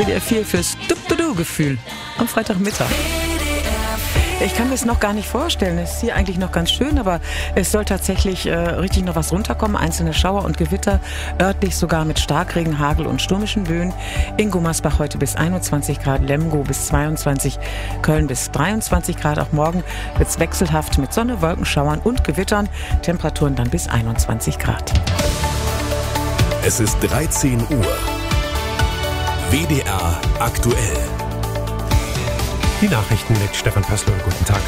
WDR 4 fürs Du-Du-Du-Gefühl am Freitagmittag. Ich kann mir es noch gar nicht vorstellen. Es ist hier eigentlich noch ganz schön, aber es soll tatsächlich richtig noch was runterkommen. Einzelne Schauer und Gewitter, örtlich sogar mit Starkregen, Hagel und stürmischen Böen. In Gummersbach heute bis 21 Grad, Lemgo bis 22, Köln bis 23 Grad. Auch morgen wird es wechselhaft mit Sonne, Wolkenschauern und Gewittern. Temperaturen dann bis 21 Grad. Es ist 13 Uhr. WDR aktuell. Die Nachrichten mit Stefan Pössl. Guten Tag.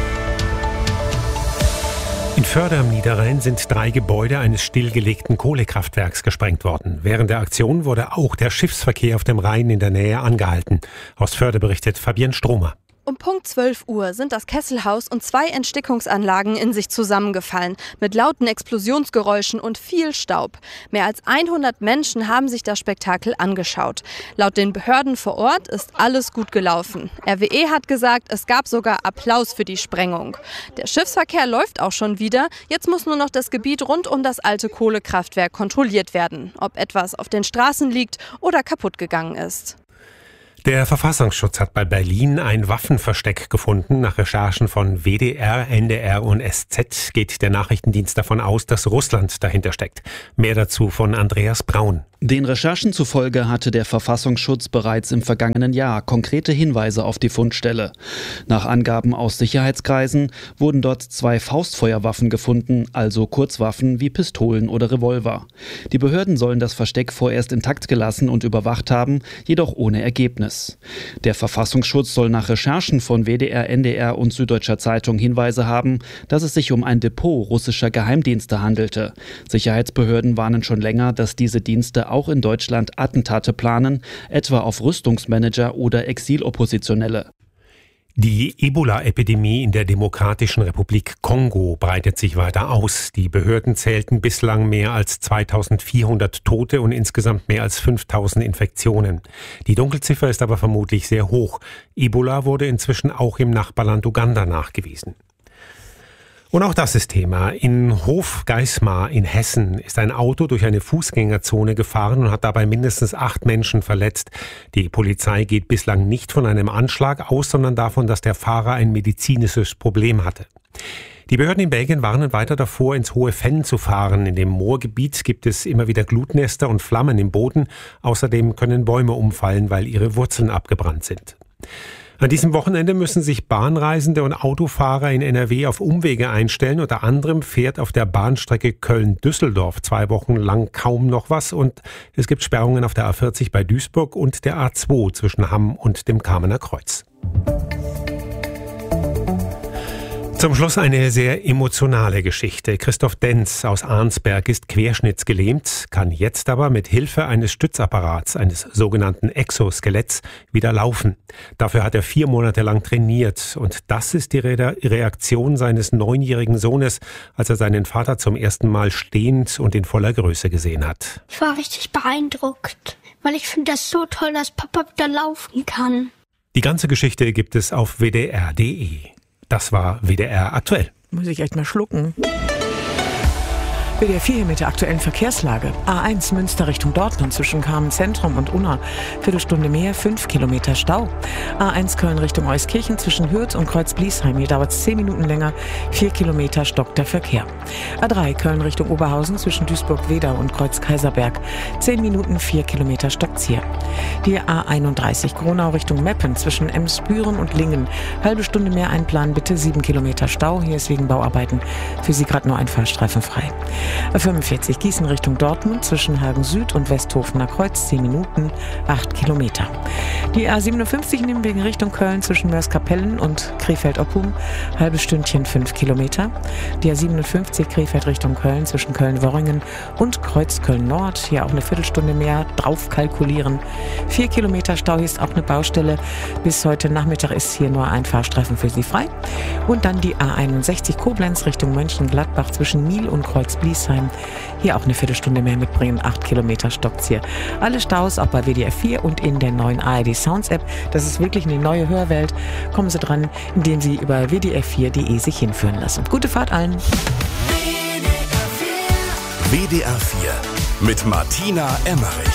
In Förde am Niederrhein sind 3 Gebäude eines stillgelegten Kohlekraftwerks gesprengt worden. Während der Aktion wurde auch der Schiffsverkehr auf dem Rhein in der Nähe angehalten. Aus Förde berichtet Fabienne Stromer. Um Punkt 12 Uhr sind das Kesselhaus und 2 Entstickungsanlagen in sich zusammengefallen, mit lauten Explosionsgeräuschen und viel Staub. Mehr als 100 Menschen haben sich das Spektakel angeschaut. Laut den Behörden vor Ort ist alles gut gelaufen. RWE hat gesagt, es gab sogar Applaus für die Sprengung. Der Schiffsverkehr läuft auch schon wieder. Jetzt muss nur noch das Gebiet rund um das alte Kohlekraftwerk kontrolliert werden, ob etwas auf den Straßen liegt oder kaputt gegangen ist. Der Verfassungsschutz hat bei Berlin ein Waffenversteck gefunden. Nach Recherchen von WDR, NDR und SZ geht der Nachrichtendienst davon aus, dass Russland dahinter steckt. Mehr dazu von Andreas Braun. Den Recherchen zufolge hatte der Verfassungsschutz bereits im vergangenen Jahr konkrete Hinweise auf die Fundstelle. Nach Angaben aus Sicherheitskreisen wurden dort 2 Faustfeuerwaffen gefunden, also Kurzwaffen wie Pistolen oder Revolver. Die Behörden sollen das Versteck vorerst intakt gelassen und überwacht haben, jedoch ohne Ergebnis. Der Verfassungsschutz soll nach Recherchen von WDR, NDR und Süddeutscher Zeitung Hinweise haben, dass es sich um ein Depot russischer Geheimdienste handelte. Sicherheitsbehörden warnen schon länger, dass diese Dienste auch in Deutschland Attentate planen, etwa auf Rüstungsmanager oder Exiloppositionelle. Die Ebola-Epidemie in der Demokratischen Republik Kongo breitet sich weiter aus. Die Behörden zählten bislang mehr als 2400 Tote und insgesamt mehr als 5000 Infektionen. Die Dunkelziffer ist aber vermutlich sehr hoch. Ebola wurde inzwischen auch im Nachbarland Uganda nachgewiesen. Und auch das ist Thema. In Hofgeismar in Hessen ist ein Auto durch eine Fußgängerzone gefahren und hat dabei mindestens 8 Menschen verletzt. Die Polizei geht bislang nicht von einem Anschlag aus, sondern davon, dass der Fahrer ein medizinisches Problem hatte. Die Behörden in Belgien warnen weiter davor, ins Hohe Venn zu fahren. In dem Moorgebiet gibt es immer wieder Glutnester und Flammen im Boden. Außerdem können Bäume umfallen, weil ihre Wurzeln abgebrannt sind. An diesem Wochenende müssen sich Bahnreisende und Autofahrer in NRW auf Umwege einstellen. Unter anderem fährt auf der Bahnstrecke Köln-Düsseldorf 2 Wochen lang kaum noch was. Und es gibt Sperrungen auf der A40 bei Duisburg und der A2 zwischen Hamm und dem Kamener Kreuz. Zum Schluss eine sehr emotionale Geschichte. Christoph Denz aus Arnsberg ist querschnittsgelähmt, kann jetzt aber mit Hilfe eines Stützapparats, eines sogenannten Exoskeletts, wieder laufen. Dafür hat er 4 Monate lang trainiert. Und das ist die Reaktion seines 9-jährigen Sohnes, als er seinen Vater zum ersten Mal stehend und in voller Größe gesehen hat. Ich war richtig beeindruckt, weil ich finde das so toll, dass Papa wieder laufen kann. Die ganze Geschichte gibt es auf wdr.de. Das war WDR aktuell. Muss ich echt mal schlucken. WDR 4 mit der aktuellen Verkehrslage. A1 Münster Richtung Dortmund zwischen Kamen Zentrum und Unna. Viertelstunde mehr, 5 Kilometer Stau. A1 Köln Richtung Euskirchen zwischen Hürth und Kreuz-Bliesheim. Hier dauert es 10 Minuten länger. 4 Kilometer stockt der Verkehr. A3 Köln Richtung Oberhausen zwischen Duisburg-Wedau und Kreuz-Kaiserberg. 10 Minuten, 4 Kilometer stockt's hier. Die A31 Gronau Richtung Meppen zwischen Emsbüren und Lingen. Halbe Stunde mehr einplanen, bitte. 7 Kilometer Stau. Hier ist wegen Bauarbeiten für Sie gerade nur ein Fahrstreifen frei. A45 Gießen Richtung Dortmund zwischen Hagen Süd und Westhofener Kreuz 10 Minuten, 8 Kilometer. Die A57 Nimwegen Richtung Köln zwischen Mörs-Kapellen und Krefeld-Oppum, halbes Stündchen 5 Kilometer. Die A57 Krefeld Richtung Köln zwischen Köln-Worringen und Kreuz Köln-Nord, hier auch eine Viertelstunde mehr drauf kalkulieren. 4 Kilometer Stau, hier ist auch eine Baustelle. Bis heute Nachmittag ist hier nur ein Fahrstreifen für Sie frei. Und dann die A61 Koblenz Richtung Mönchengladbach zwischen Miel und Kreuz-Bliesheim. Hier auch eine Viertelstunde mehr mitbringen, 8 Kilometer stockt's hier. Alle Staus auch bei WDR 4 und in der neuen ARD Sounds App. Das ist wirklich eine neue Hörwelt. Kommen Sie dran, indem Sie über wdr4.de sich hinführen lassen. Gute Fahrt allen. WDR 4 mit Martina Emmerich.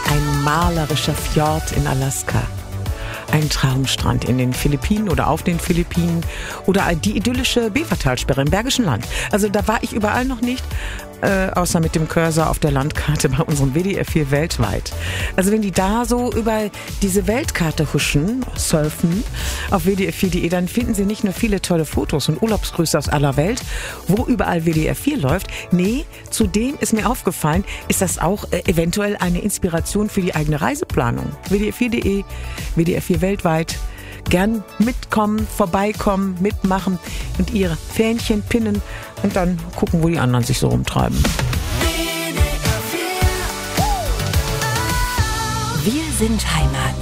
Ein malerischer Fjord in Alaska. Ein Traumstrand in den Philippinen oder auf den Philippinen oder die idyllische Bevertalsperre im Bergischen Land. Also da war ich überall noch nicht, außer mit dem Cursor auf der Landkarte bei unserem WDR 4 weltweit. Also wenn die da so über diese Weltkarte huschen, surfen auf WDR4.de, dann finden Sie nicht nur viele tolle Fotos und Urlaubsgrüße aus aller Welt, wo überall WDR 4 läuft. Nee, zudem ist mir aufgefallen, ist das auch eventuell eine Inspiration für die eigene Reiseplanung. WDR4.de, WDR 4 weltweit. Gern mitkommen, vorbeikommen, mitmachen und ihre Fähnchen pinnen und dann gucken, wo die anderen sich so rumtreiben. Wir sind Heimat.